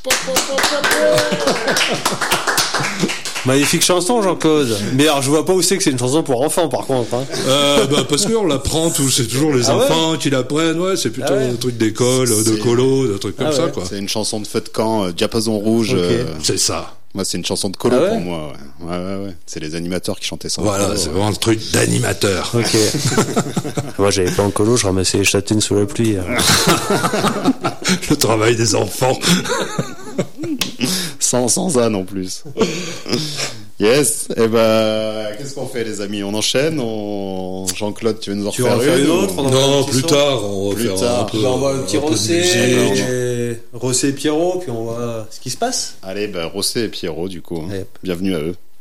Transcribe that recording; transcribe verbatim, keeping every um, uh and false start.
Magnifique chanson, Jean-Claude. Mais alors, je vois pas où c'est que c'est une chanson pour enfants, par contre. Hein. Euh, bah, parce qu'on l'apprend tous, c'est toujours les ah enfants ouais qui l'apprennent, ouais, c'est plutôt ah ouais. un truc d'école, c'est... de colo, de trucs comme ah ça, ouais. quoi. C'est une chanson de feu de camp, euh, diapason rouge. Okay. Euh... C'est ça. Moi, c'est une chanson de colo ah ouais pour moi, ouais. Ouais, ouais, ouais. C'est les animateurs qui chantaient ça. Voilà, colo, c'est ouais. vraiment le truc d'animateur. Ok. Moi, j'avais pas en colo, je ramassais les châtaignes sous la pluie. Le travail des enfants. sans, sans âne en plus. Yes, et eh ben, qu'est-ce qu'on fait, les amis? On enchaîne, on... Jean-Claude, tu veux nous en tu refaire en faire une ou... autre? On non, plus son. tard, on va plus faire tard. un peu. On va envoyer un petit Rossé, et... Rossé et Pierrot, puis on voit ce qui se passe. Allez, ben, Rossé et Pierrot, du coup. Hein. Bienvenue à eux.